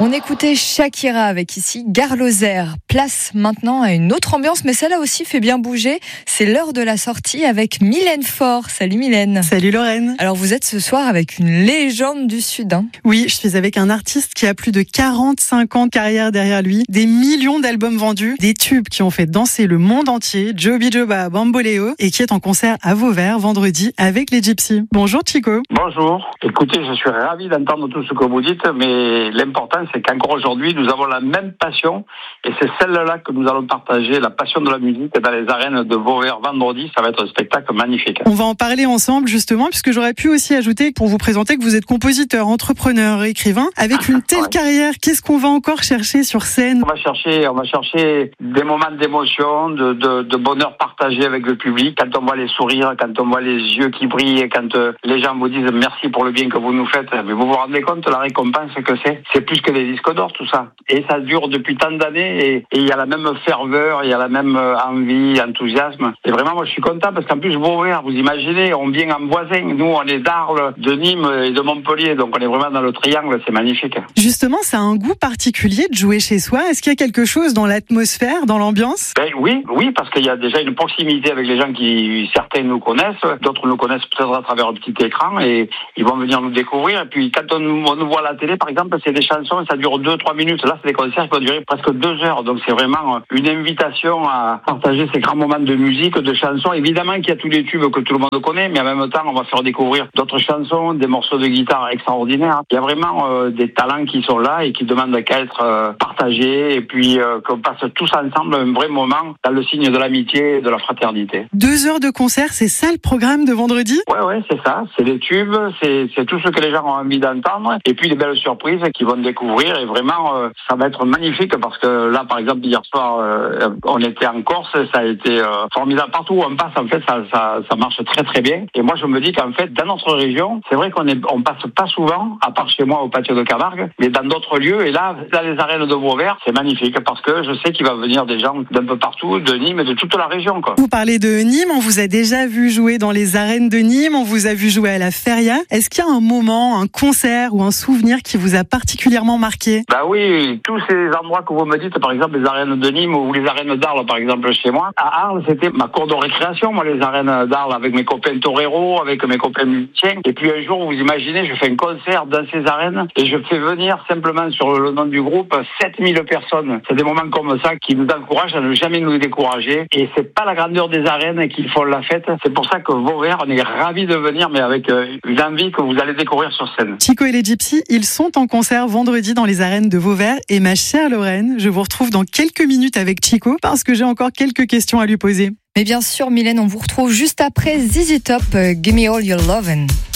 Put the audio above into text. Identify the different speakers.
Speaker 1: On écoutait Shakira avec ici Gare Lozère. Place maintenant à une autre ambiance, mais celle-là aussi fait bien bouger. C'est l'heure de la sortie avec Mylène Faure. Salut Mylène.
Speaker 2: Salut Lorraine.
Speaker 1: Alors vous êtes ce soir avec une légende du Sud.
Speaker 2: Oui, je suis avec un artiste qui a plus de 45 ans de carrière derrière lui, des millions d'albums vendus, des tubes qui ont fait danser le monde entier, Joby Joba Bamboleo, et qui est en concert à Vauvert vendredi avec les Gypsies. Bonjour Chico.
Speaker 3: Bonjour. Écoutez, je suis ravi d'entendre tout ce que vous dites, mais l'important c'est qu'encore aujourd'hui, nous avons la même passion, et c'est celle-là que nous allons partager, la passion de la musique dans les arènes de Vauvert vendredi. Ça va être un spectacle magnifique.
Speaker 2: On va en parler ensemble justement, puisque j'aurais pu aussi ajouter pour vous présenter que vous êtes compositeur, entrepreneur, écrivain. Avec une telle carrière, qu'est-ce qu'on va encore chercher sur scène ?
Speaker 3: On va chercher des moments d'émotion, de bonheur partagé avec le public. Quand on voit les sourires, quand on voit les yeux qui brillent, quand les gens vous disent merci pour le bien que vous nous faites. Mais vous vous rendez compte la récompense que c'est plus que des disques d'or tout ça. Et ça dure depuis tant d'années et il y a la même ferveur, il y a la même envie, enthousiasme. Et vraiment moi je suis content parce qu'en plus Vauvert, vous imaginez, on vient en voisin. Nous on est d'Arles, de Nîmes et de Montpellier, donc on est vraiment dans le triangle, c'est magnifique.
Speaker 2: Justement, ça a un goût particulier de jouer chez soi. Est-ce qu'il y a quelque chose dans l'atmosphère, dans l'ambiance ?
Speaker 3: Oui, parce qu'il y a déjà une proximité avec les gens qui, certains nous connaissent, d'autres nous connaissent peut-être à travers un petit écran et ils vont venir nous découvrir. Et puis quand on nous voit à la télé, par exemple, c'est des chansons, ça dure 2-3 minutes. Là, c'est des concerts qui vont durer presque 2 heures. Donc c'est vraiment une invitation à partager ces grands moments de musique, de chansons. Évidemment qu'il y a tous les tubes que tout le monde connaît, mais en même temps, on va faire découvrir d'autres chansons, des morceaux de guitare extraordinaires. Il y a vraiment des talents qui sont là et qui demandent qu'à être partagés et puis qu'on passe tous ensemble un vrai moment dans le signe de l'amitié et de la fraternité.
Speaker 2: 2 heures de concert, c'est ça le programme de vendredi ?
Speaker 3: Ouais, c'est ça. C'est des tubes, c'est tout ce que les gens ont envie d'entendre et puis des belles surprises qu'ils vont découvrir et vraiment ça va être magnifique parce que là par exemple hier soir on était en Corse, ça a été formidable. Partout où on passe en fait ça marche très très bien et moi je me dis qu'en fait dans notre région c'est vrai on passe pas souvent à part chez moi au patio de Camargue mais dans d'autres lieux et là les arènes de Vauvert c'est magnifique parce que je sais qu'il va venir des gens d'un peu partout, de Nîmes et de toute la région quoi.
Speaker 2: Vous parlez de Nîmes, on vous a déjà vu jouer dans les arènes de Nîmes, on vous a vu jouer à la Feria. Est-ce qu'il y a un moment, un concert ou un souvenir qui vous a particulièrement marqué ?
Speaker 3: Bah oui, tous ces endroits que vous me dites, par exemple les arènes de Nîmes ou les arènes d'Arles par exemple chez moi. À Arles, c'était ma cour de récréation, moi les arènes d'Arles avec mes copains toreros, avec mes copains musiciens. Et puis un jour, vous imaginez, je fais un concert dans ces arènes et je fais venir simplement sur le nom du groupe 7000 personnes. C'est des moments comme ça qui nous encouragent à ne jamais nous décourager. Et c'est pas la grandeur des arènes qui font la fête. C'est pour ça que Vauvert, on est ravis de venir, mais avec une envie que vous allez découvrir sur scène.
Speaker 2: Chico et les Gypsies, ils sont en concert vendredi dans les arènes de Vauvert. Et ma chère Lorraine, je vous retrouve dans quelques minutes avec Chico parce que j'ai encore quelques questions à lui poser.
Speaker 1: Mais bien sûr Mylène, on vous retrouve juste après ZZ Top, Give Me All Your Lovin'.